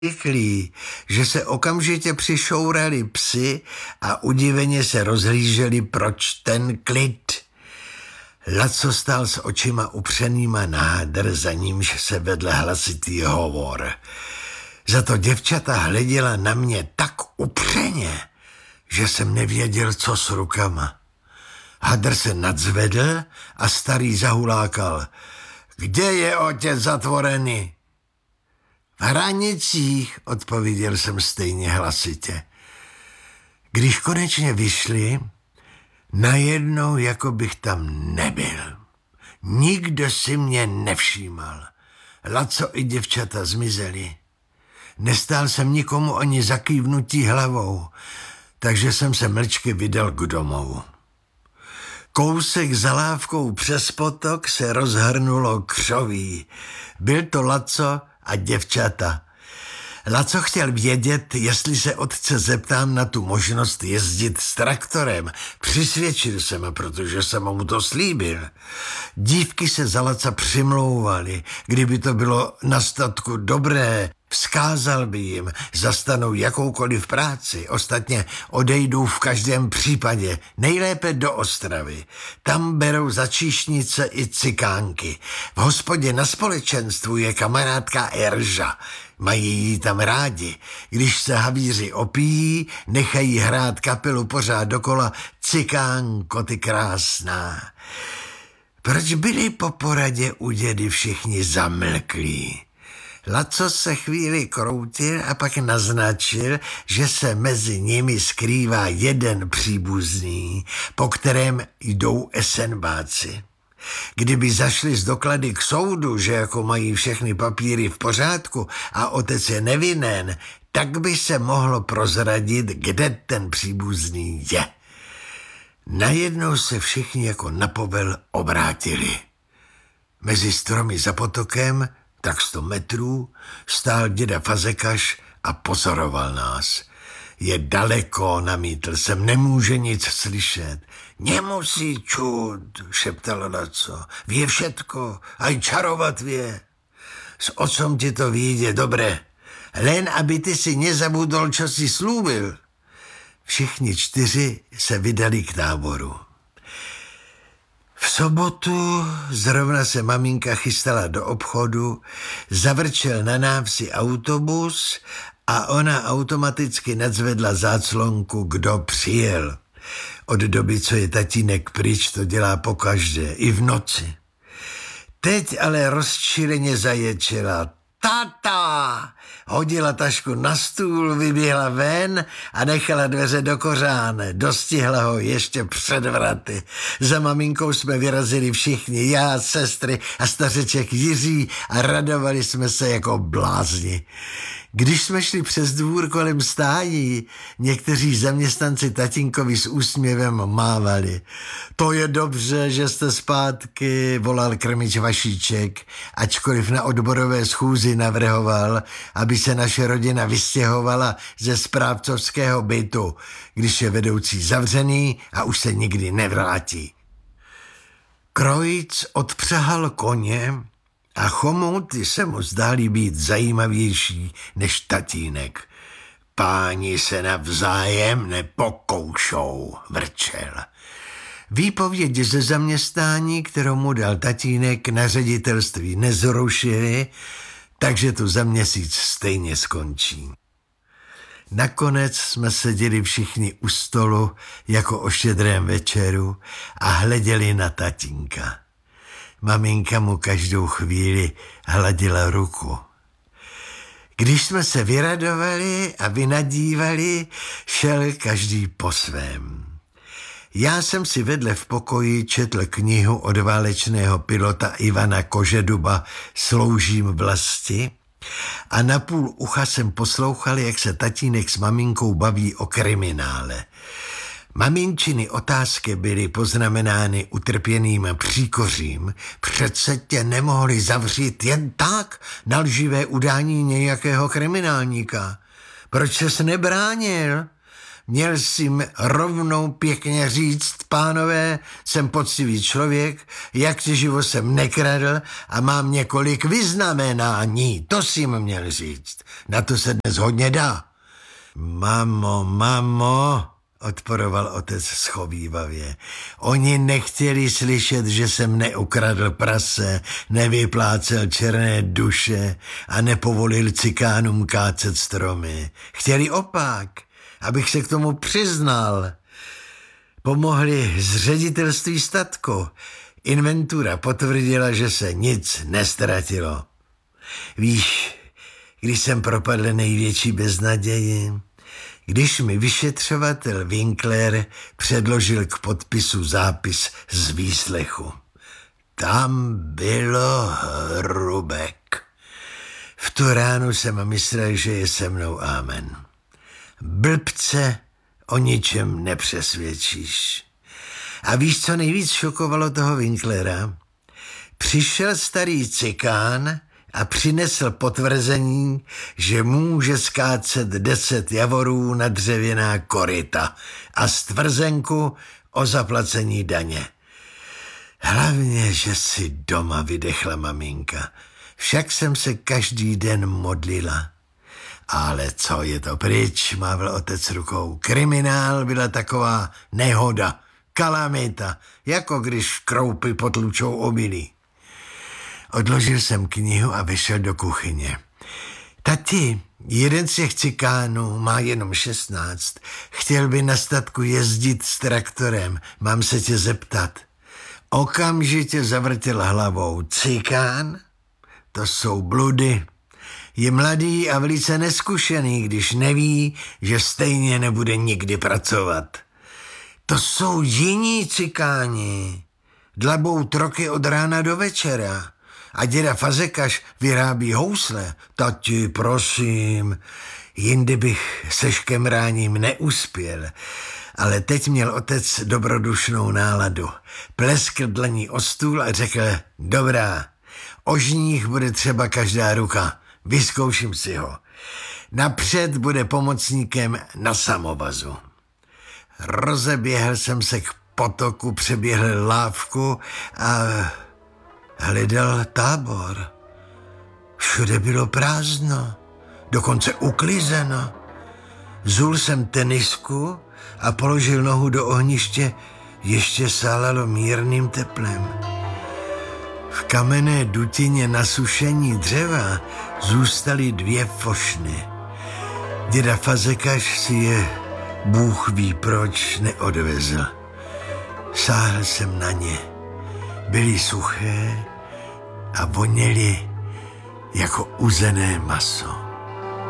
rychlý, že se okamžitě přišourali psy a udiveně se rozhlíželi, proč ten klid. Laco stál s očima upřenýma na hadr, za nímž se vedl hlasitý hovor. Za to děvčata hleděla na mě tak upřeně, že jsem nevěděl, co s rukama. Hadr se nadzvedl a starý zahulákal. Kde je otec zatvorený? V Hranicích, odpověděl jsem stejně hlasitě. Když konečně vyšli, najednou jako bych tam nebyl. Nikdo si mě nevšímal. Laco i děvčata zmizeli. Nestál jsem nikomu ani zakývnutí hlavou, takže jsem se mlčky vydal k domovu. Kousek za lávkou přes potok se rozhrnulo křoví. Byl to Laco a děvčata. Laco chtěl vědět, jestli se otce zeptám na tu možnost jezdit s traktorem. Přisvědčil jsem, protože jsem mu to slíbil. Dívky se za Laca přimlouvaly. Kdyby to bylo na statku dobré, vzkázal by jim, zastanou jakoukoliv práci. Ostatně odejdou v každém případě, nejlépe do Ostravy. Tam berou za číšnice i cikánky. V hospodě na Společenstvu je kamarádka Erža. Mají jí tam rádi. Když se havíři opíjí, nechají hrát kapelu pořád dokola Cikánko, ty krásná. Proč byli po poradě u dědy všichni zamlklí? Laco se chvíli kroutil a pak naznačil, že se mezi nimi skrývá jeden příbuzný, po kterém jdou esenbáci. Kdyby zašli z doklady k soudu, že jako mají všechny papíry v pořádku a otec je nevinen, tak by se mohlo prozradit, kde ten příbuzný je. Najednou se všichni jako na povel obrátili. Mezi stromy za potokem, tak 100 metrů, stál děda Fazekaš a pozoroval nás. Je daleko, namítl jsem, nemůže nic slyšet. Nemusí čut, šeptal Laco. Ví všetko, aj čarovat vě. S otcom ti to vyjde dobré. Len aby ty si nezabudol, čo si slúbil. Všichni 4 se vydali k táboru. V sobotu zrovna se maminka chystala do obchodu, zavrčel na návsi autobus a ona automaticky nadzvedla záclonku, kdo přijel. Od doby, co je tatínek pryč, to dělá pokaždé, i v noci. Teď ale rozčileně zaječela. Tata! Hodila tašku na stůl, vyběhla ven a nechala dveře do kořáne. Dostihla ho ještě před vraty. Za maminkou jsme vyrazili všichni, já, sestry a stařeček Jiří a radovali jsme se jako blázni. Když jsme šli přes dvůr kolem stájí, někteří zaměstnanci tatínkovi s úsměvem mávali. To je dobře, že jste zpátky, volal krmič Vašíček, ačkoliv na odborové schůzi navrhoval, aby se naše rodina vystěhovala ze správcovského bytu, když je vedoucí zavřený a už se nikdy nevrátí. Krojc odpřahal koně a chomouty se mu zdály být zajímavější než tatínek. Páni se navzájem nepokoušou, vrčel. Výpověď ze zaměstnání, kterou mu dal tatínek, na ředitelství nezrušili, takže tu za měsíc stejně skončí. Nakonec jsme seděli všichni u stolu jako o štědrém večeru a hleděli na tatínka. Maminka mu každou chvíli hladila ruku. Když jsme se vyradovali a vynadívali, šel každý po svém. Já jsem si vedle v pokoji četl knihu od válečného pilota Ivana Kožeduba Sloužím vlasti a na půl ucha jsem poslouchal, jak se tatínek s maminkou baví o kriminále. Maminčiny otázky byly poznamenány utrpěným příkořím. Přece tě nemohli zavřít jen tak na lživé udání nějakého kriminálníka. Proč ses nebránil? měl si jim rovnou pěkně říct, pánové, jsem poctivý člověk, jak živo jsem nekradl a mám několik vyznamenání, to si jim měl říct. Na to se dnes hodně dá. Mamo, odporoval otec schovívavě. Oni nechtěli slyšet, že jsem neukradl prase, nevyplácel černé duše a nepovolil cikánům kácet stromy. Chtěli opak, abych se k tomu přiznal. Pomohli z ředitelství statku. Inventura potvrdila, že se nic nestratilo. Víš, když jsem propadl největší beznaději, když mi vyšetřovatel Winkler předložil k podpisu zápis z výslechu. Tam bylo hrubek. V tu ránu jsem myslel, že je se mnou amen. Blbce o ničem nepřesvědčíš. A víš, co nejvíc šokovalo toho Winklera? Přišel starý cikán a přinesl potvrzení, že může skácet 10 javorů na dřevěná koryta a stvrzenku o zaplacení daně. Hlavně, že si doma, vydechla maminka. Však jsem se každý den modlila. Ale co je to pryč, mávl otec rukou. Kriminál byla taková nehoda, kalamita, jako když kroupy potlučou obilí. Odložil jsem knihu a vyšel do kuchyně. Tati, jeden z těch cikánů má jenom 16. Chtěl by na statku jezdit s traktorem. Mám se tě zeptat. Okamžitě zavrtěl hlavou. Cikán? To jsou bludy. Je mladý a velice neskušený, když neví, že stejně nebude nikdy pracovat. To jsou jiní cikáni. Dlabou troky od rána do večera. A děda Fazekaš vyrábí housle. Tati, prosím, jindy bych se škemráním neuspěl. Ale teď měl otec dobrodušnou náladu. Pleskl dlaní o stůl a řekl, dobrá, ožních bude třeba každá ruka. Vyzkouším si ho. Napřed bude pomocníkem na samovazu. Rozeběhl jsem se k potoku, přeběhl lávku a hledal tábor. Všude bylo prázdno, dokonce uklizeno. Zul jsem tenisku a položil nohu do ohniště, ještě sálalo mírným teplem. V kamenné dutině na sušení dřeva zůstaly 2 fošny. Děda Fazekaš si je, Bůh ví proč, neodvezl. Sáhl jsem na ně. Byly suché a voněly jako uzené maso.